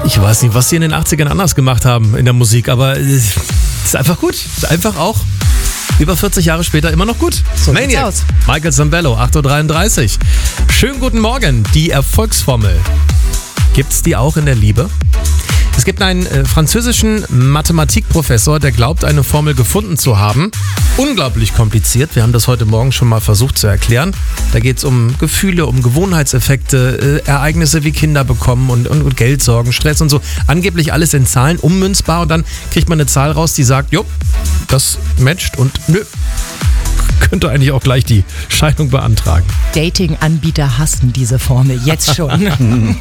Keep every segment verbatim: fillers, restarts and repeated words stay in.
Ich weiß nicht, was sie in den achtzigern anders gemacht haben in der Musik, aber es ist einfach gut. Ist einfach auch über vierzig Jahre später immer noch gut. So Maniac. aus. Michael Zambello, acht Uhr dreiunddreißig. Schönen guten Morgen. Die Erfolgsformel. Gibt's die auch in der Liebe? Es gibt einen äh, französischen Mathematikprofessor, der glaubt, eine Formel gefunden zu haben. Unglaublich kompliziert. Wir haben das heute Morgen schon mal versucht zu erklären. Da geht es um Gefühle, um Gewohnheitseffekte, äh, Ereignisse wie Kinder bekommen und, und, und Geldsorgen, Stress und so. Angeblich alles in Zahlen ummünzbar und dann kriegt man eine Zahl raus, die sagt, jo, das matcht und nö. Könnte eigentlich auch gleich die Scheidung beantragen. Dating-Anbieter hassen diese Formel jetzt schon.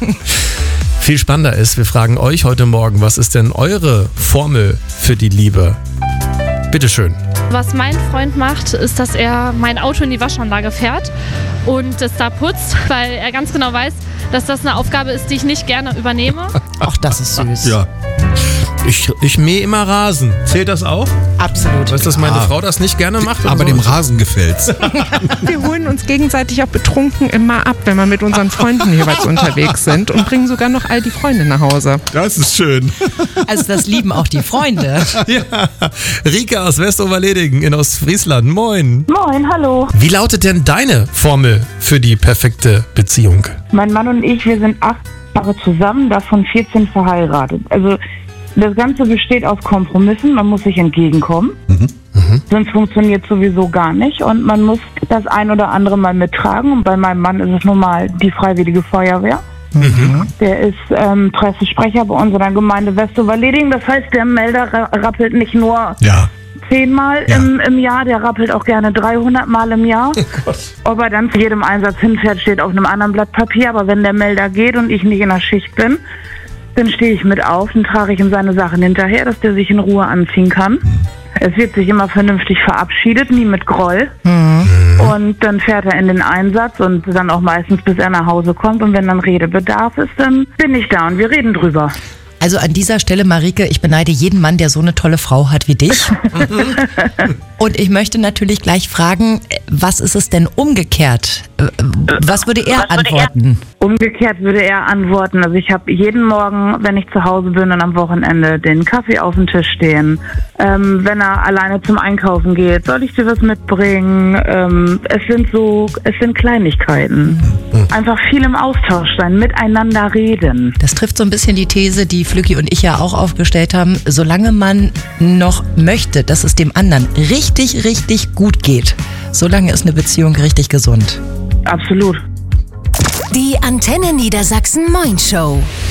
Viel spannender ist, wir fragen euch heute Morgen, was ist denn eure Formel für die Liebe? Bitteschön. Was mein Freund macht, ist, dass er mein Auto in die Waschanlage fährt und es da putzt, weil er ganz genau weiß, dass das eine Aufgabe ist, die ich nicht gerne übernehme. Ach, das ist süß. Ja. Ich, ich mähe immer Rasen. Zählt das auch? Absolut. Weißt du, dass meine Ja. Frau das nicht gerne macht? Aber oder dem so? Rasen gefällt's. Wir holen uns gegenseitig auch betrunken immer ab, wenn wir mit unseren Freunden jeweils unterwegs sind und bringen sogar noch all die Freunde nach Hause. Das ist schön. Also das lieben auch die Freunde. Ja. Rika aus Westoverledingen in Ostfriesland. Moin. Moin, hallo. Wie lautet denn deine Formel für die perfekte Beziehung? Mein Mann und ich, wir sind acht Jahre zusammen, davon vierzehn verheiratet. Also das Ganze besteht aus Kompromissen, man muss sich entgegenkommen. Mhm. Mhm. Sonst funktioniert sowieso gar nicht und man muss das ein oder andere mal mittragen. Und bei meinem Mann ist es nun mal die Freiwillige Feuerwehr. Mhm. Der ist ähm, Pressesprecher bei unserer Gemeinde Westoverledingen. Das heißt, der Melder ra- rappelt nicht nur Ja. zehnmal Ja. im, im Jahr, der rappelt auch gerne dreihundert Mal im Jahr. Oh Ob er dann zu jedem Einsatz hinfährt, steht auf einem anderen Blatt Papier. Aber wenn der Melder geht und ich nicht in der Schicht bin, dann stehe ich mit auf und trage ich ihm seine Sachen hinterher, dass der sich in Ruhe anziehen kann. Es wird sich immer vernünftig verabschiedet, nie mit Groll. Mhm. Und dann fährt er in den Einsatz und dann auch meistens, bis er nach Hause kommt. Und wenn dann Redebedarf ist, dann bin ich da und wir reden drüber. Also an dieser Stelle, Marike, ich beneide jeden Mann, der so eine tolle Frau hat wie dich. Und ich möchte natürlich gleich fragen, was ist es denn umgekehrt? Was würde er antworten? Umgekehrt würde er antworten, also ich habe jeden Morgen, wenn ich zu Hause bin und am Wochenende, den Kaffee auf dem Tisch stehen. Ähm, wenn er alleine zum Einkaufen geht, soll ich dir was mitbringen? Ähm, es sind so, es sind Kleinigkeiten. Einfach viel im Austausch sein, miteinander reden. Das trifft so ein bisschen die These, die Flücki und ich ja auch aufgestellt haben. Solange man noch möchte, dass es dem anderen richtig, richtig gut geht, solange ist eine Beziehung richtig gesund. Absolut. Die Antenne Niedersachsen Moin Show.